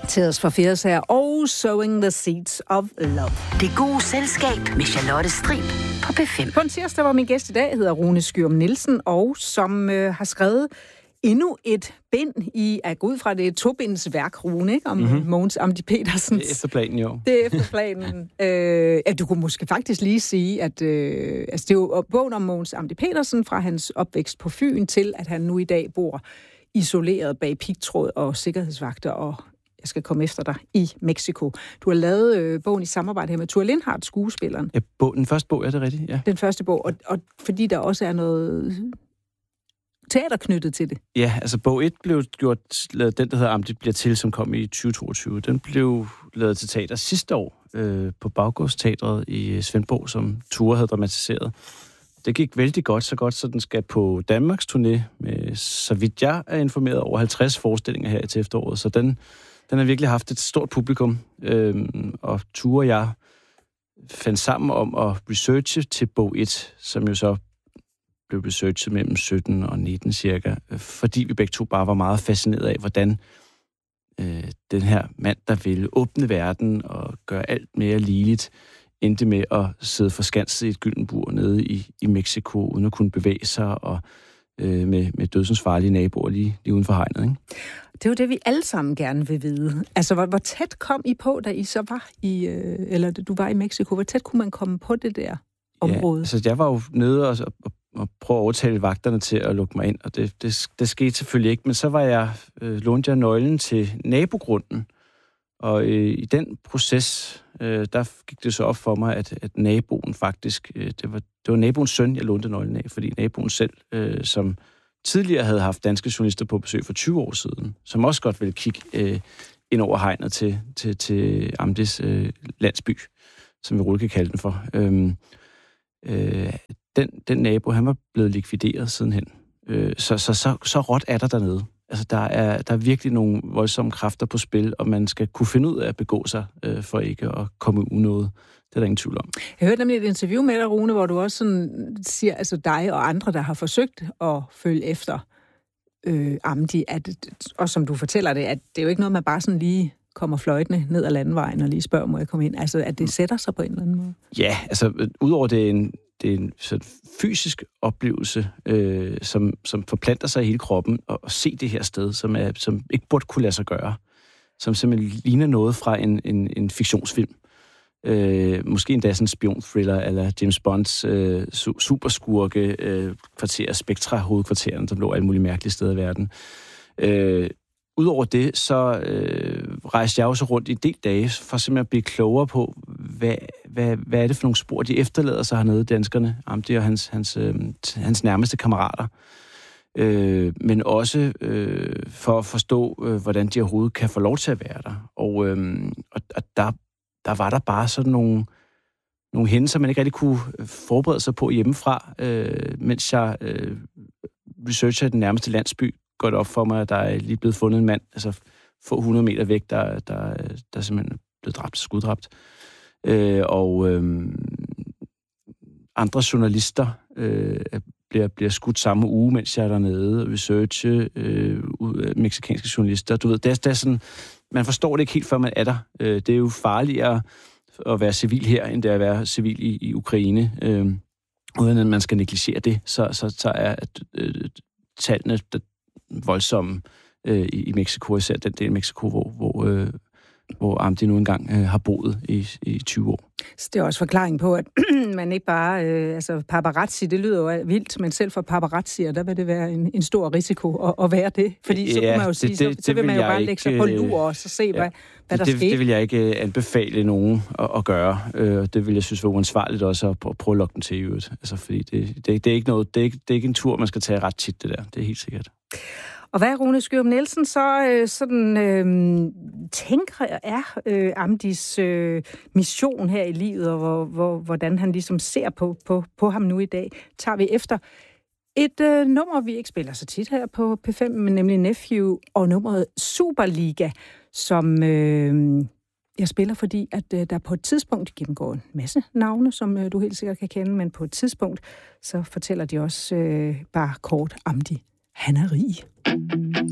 Tears for Fears her, og Sowing the Seeds of Love. Det gode selskab med Charlotte Strib på P5. På en tirsdag, hvor min gæst i dag hedder Rune Skyum Nielsen, og som har skrevet endnu et bind i, at gå ud fra det er et tobindsværk, Rune, ikke? Om Mogens Amdi Petersens. Det er efter planen, jo. Det er efter planen. Du kunne måske faktisk lige sige, at det er jo bogen om Mogens Amdi Petersen fra hans opvækst på Fyn til, at han nu i dag bor isoleret bag pigtråd og sikkerhedsvagter, og jeg skal komme efter dig i Mexico. Du har lavet bogen i samarbejde her med Thure Lindhardt, skuespilleren. Ja, den første bog, er det rigtigt? Ja. Den første bog, og fordi der også er noget teater knyttet til det. Ja, altså bog 1 blev lavet, den der hedder Amdi bliver til, som kom i 2022. Den blev lavet til teater sidste år på Baggårdsteatret i Svendborg, som Thure havde dramatiseret. Det gik vældig godt, så den skal på Danmarks turné med, så vidt jeg er informeret, over 50 forestillinger her til efteråret. Så den har virkelig haft et stort publikum. Og Thure og jeg fandt sammen om at researche til bog 1, som jo så blev researchet mellem 17 og 19 cirka, fordi vi begge to bare var meget fascineret af, hvordan den her mand, der ville åbne verden og gøre alt mere ligeligt, endte med at sidde forskanset i et gyldent bur nede i Mexico, uden at kunne bevæge sig, og med dødsensfarlige naboer lige uden for hegnet, ikke? Det er jo det, vi alle sammen gerne vil vide. Altså, hvor tæt kom I på, da I så var eller du var i Mexico? Hvor tæt kunne man komme på det der område? Ja, altså jeg var jo nede og prøve at overtale vagterne til at lukke mig ind, og det skete selvfølgelig ikke, men så lånte jeg nøglen til nabogrunden, og i den proces, der gik det så op for mig, at naboen faktisk, det var naboens søn, jeg lånte nøglen af, fordi naboen selv, som tidligere havde haft danske journalister på besøg for 20 år siden, som også godt ville kigge ind over hegnet til Amdis landsby, som vi roligt kan kalde den for. Den nabo, han var blevet likvideret sidenhen. Så råt er der dernede. Altså, der er virkelig nogle voldsomme kræfter på spil, og man skal kunne finde ud af at begå sig, for ikke at komme unåde. Det er der ingen tvivl om. Jeg hørte nemlig et interview med dig, Rune, hvor du også sådan siger, altså dig og andre, der har forsøgt at følge efter Amdi, og som du fortæller det, at det er jo ikke noget, man bare sådan lige kommer fløjtende ned ad landevejen og lige spørger, må jeg komme ind? Altså, at det sætter sig på en eller anden måde? Ja, altså, udover det er en sådan fysisk oplevelse, som forplanter sig i hele kroppen, og se det her sted, som ikke burde kunne lade sig gøre, som simpelthen ligner noget fra en fiktionsfilm. Måske endda sådan en spionthriller, eller James Bonds superskurke kvarter, Spectra-hovedkvarteren, som lå alle mulige mærkelige steder i verden. Udover det, så rejste jeg også rundt i en del dage, for simpelthen at blive klogere på, hvad er det for nogle spor, de efterlader sig hernede, danskerne, Amdi og hans nærmeste kammerater. Men også for at forstå, hvordan de overhovedet kan få lov til at være der. Og der var der bare sådan nogle hændelser, man ikke rigtig kunne forberede sig på hjemmefra, mens jeg researcher den nærmeste landsby. Går det op for mig, at der er lige blevet fundet en mand, altså få 100 meter væk, der simpelthen er blevet skuddræbt. Andre journalister bliver skudt samme uge, mens jeg er dernede og researche mexikanske journalister. Du ved, det er sådan, man forstår det ikke helt, før man er der. Det er jo farligere at være civil her, end det at være civil i Ukraine. Uden at man skal negligere det, så er tallene voldsomme i Mexico, især den del af Mexico, hvor Amdi nu engang har boet i 20 år. Så det er også forklaring på, at man ikke bare... paparazzi, det lyder jo vildt, men selv for paparazzier, der vil det være en stor risiko at være det. Fordi så kunne man jo sige, så vil man jo bare lægge sig på lur og så se, hvad der sker. Det vil jeg ikke anbefale nogen at gøre. Det vil jeg synes var uansvarligt også at prøve at lokke den til i øvrigt. Altså, fordi det er ikke noget, det er ikke en tur, man skal tage ret tit, det der. Det er helt sikkert. Og hvad Rune Skyum Nielsen så tænker er Amdis mission her i livet, og hvordan han ligesom ser på ham nu i dag, tager vi efter et nummer, vi ikke spiller så tit her på P5, men nemlig Nephew, og nummeret Superliga, som jeg spiller, fordi at der på et tidspunkt gennemgår en masse navne, som du helt sikkert kan kende, men på et tidspunkt, så fortæller de også bare kort Amdi. Han er rig.